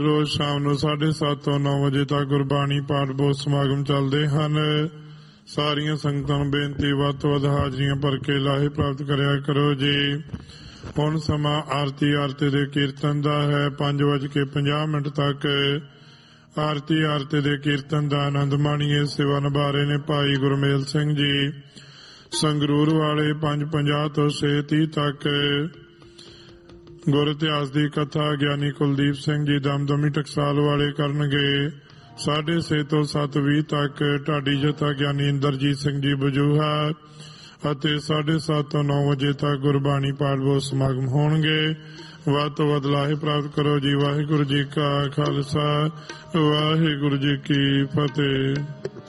ਰੋਜ਼ ਸ਼ਾਮ ਨੂੰ 7:30 ਤੋਂ 9 ਵਜੇ ਤੱਕ ਗੁਰਬਾਣੀ ਪਾਠ ਬੋਧ ਸਮਾਗਮ ਚੱਲਦੇ ਹਨ। ਸਾਰੀਆਂ ਸੰਗਤਾਂ ਨੂੰ ਬੇਨਤੀ, ਵੱਧ ਤੋਂ ਵੱਧ ਹਾਜ਼ਰੀਆਂ ਭਰ ਕੇ ਲਾਹੇ ਪ੍ਰਾਪਤ ਕਰਿਆ ਕਰੋ ਜੀ। ਹੁਣ ਸਮਾਂ ਆਰਤੀ ਦੇ ਕੀਰਤਨ ਦਾ ਹੈ। 5:50 ਤੱਕ ਆਰਤੀ ਦੇ ਕੀਰਤਨ ਦਾ ਆਨੰਦ ਮਾਣੀਏ। ਸੇਵਾ ਨਿਭਾ ਰਹੇ ਨੇ ਭਾਈ ਗੁਰਮੇਲ ਸਿੰਘ ਜੀ ਸੰਗਰੂਰ ਵਾਲੇ। 5:50 ਤੋਂ 6:30 ਤੱਕ ਗੁਰ ਇਤਿਹਾਸ ਦੀ ਕਥਾ ਗਿਆਨੀ ਕੁਲਦੀਪ ਸਿੰਘ ਜੀ ਦਮਦਮੀ ਟਕਸਾਲ ਵਾਲੇ ਕਰਨਗੇ। 6:30 ਤੋਂ 7:20 ਤੱਕ ਢਾਡੀ ਜਥਾ ਗਿਆਨੀ ਇੰਦਰਜੀਤ ਸਿੰਘ ਜੀ ਬਜੂਹਾ ਅਤੇ 7:30 ਤੋਂ 9 ਵਜੇ ਤੱਕ ਗੁਰਬਾਣੀ ਪਾਠ ਬੋਧ ਸਮਾਗਮ ਹੋਣਗੇ। ਵੱਧ ਤੋਂ ਵੱਧ ਲਾਹੇ ਪ੍ਰਾਪਤ ਕਰੋ ਜੀ। ਵਾਹਿਗੁਰੂ ਜੀ ਕਾ ਖਾਲਸਾ, ਵਾਹਿਗੁਰੂ ਜੀ ਕੀ ਫਤਿਹ।